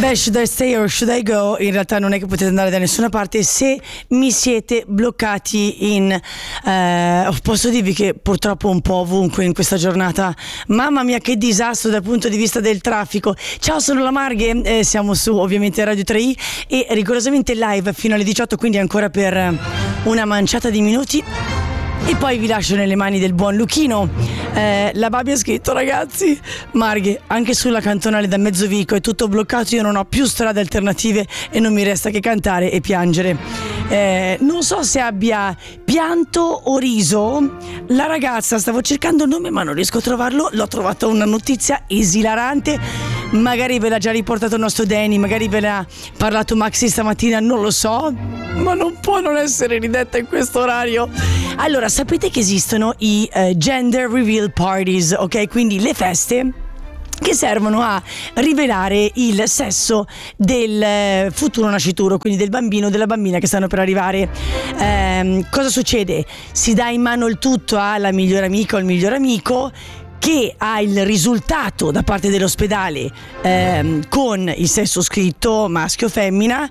Beh, should I stay or should I go? In realtà non è che potete andare da nessuna parte se mi siete bloccati in posso dirvi che purtroppo un po' ovunque in questa giornata. Mamma mia, che disastro dal punto di vista del traffico. Ciao, sono la Marghe, siamo su ovviamente Radio 3i e rigorosamente live fino alle 18, quindi ancora per una manciata di minuti. E poi vi lascio nelle mani del buon Luchino. La Babi ha scritto: ragazzi, Marghe, anche sulla cantonale da Mezzovico è tutto bloccato, io non ho più strade alternative e non mi resta che cantare e piangere. Non so se abbia pianto o riso la ragazza, stavo cercando il nome ma non riesco a trovarlo. L'ho trovata una notizia esilarante, magari ve l'ha già riportato il nostro Danny, magari ve l'ha parlato Maxi stamattina, non lo so, ma non può non essere ridetta in questo orario. Allora, sapete che esistono i gender reveal parties, ok? Quindi le feste che servono a rivelare il sesso del futuro nascituro, quindi del bambino o della bambina che stanno per arrivare. Cosa succede? Si dà in mano il tutto alla migliore amica o il migliore amico, che ha il risultato da parte dell'ospedale con il sesso scritto maschio o femmina,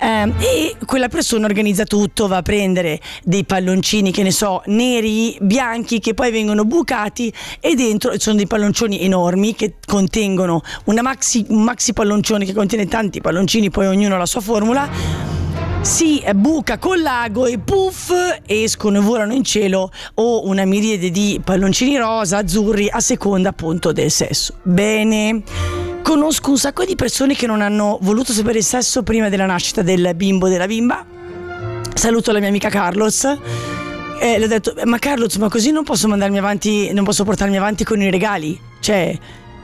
e quella persona organizza tutto, va a prendere dei palloncini, che ne so, neri, bianchi, che poi vengono bucati e dentro sono dei palloncini enormi che contengono un maxi palloncione che contiene tanti palloncini, poi ognuno ha la sua formula. Si buca col lago e puff, escono e volano in cielo o una miriade di palloncini rosa, azzurri, a seconda appunto del sesso. Bene, conosco un sacco di persone che non hanno voluto sapere il sesso prima della nascita del bimbo o della bimba. Saluto la mia amica Carlos. Le ho detto: ma Carlos, ma così non posso mandarmi avanti, non posso portarmi avanti con i regali? Cioè,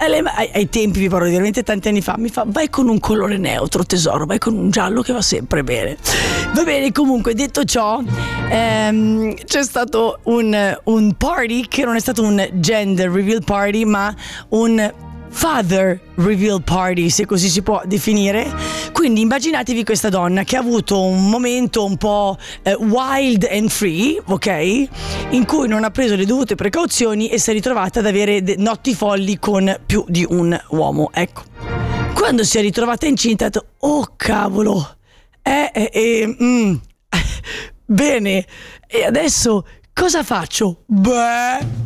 ai tempi, vi parlo di veramente tanti anni fa, mi fa: vai con un colore neutro tesoro, vai con un giallo che va sempre bene. Va bene, comunque, detto ciò, c'è stato un party che non è stato un gender reveal party ma un father reveal party, se così si può definire. Quindi immaginatevi questa donna che ha avuto un momento un po' wild and free, ok, in cui non ha preso le dovute precauzioni e si è ritrovata ad avere notti folli con più di un uomo. Ecco, quando si è ritrovata incinta ha detto: oh cavolo, bene, e adesso cosa faccio? Beh,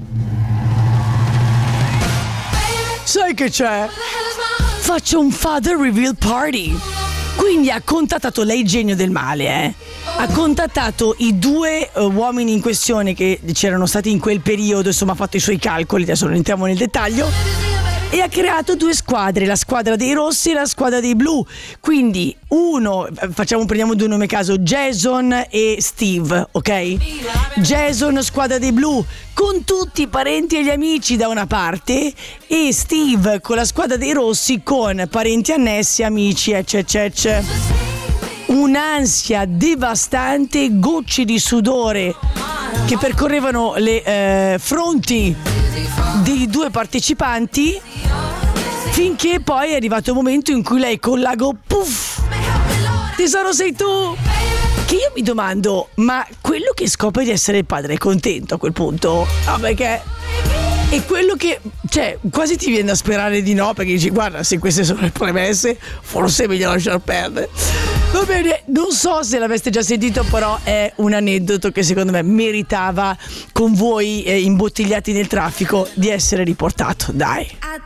sai che c'è? Faccio un father reveal party. Quindi ha contattato lei, genio del male, ha contattato i due uomini in questione che c'erano stati in quel periodo, insomma ha fatto i suoi calcoli, adesso non entriamo nel dettaglio, e ha creato due squadre, la squadra dei rossi e la squadra dei blu. Quindi prendiamo due nomi a caso, Jason e Steve, ok? Jason, squadra dei blu, con tutti i parenti e gli amici da una parte, e Steve con la squadra dei rossi con parenti annessi, amici, eccetera. Un'ansia devastante, gocce di sudore che percorrevano le fronti dei due partecipanti, finché poi è arrivato il momento in cui lei col lago, puff, tesoro sei tu. Che io mi domando, ma quello che scopre di essere il padre è contento a quel punto? No, perché è quello che, cioè, quasi ti viene da sperare di no, perché dici: guarda, se queste sono le premesse, forse è meglio lasciar perdere. Va bene, non so se l'aveste già sentito, però è un aneddoto che secondo me meritava, con voi imbottigliati nel traffico, di essere riportato. Dai.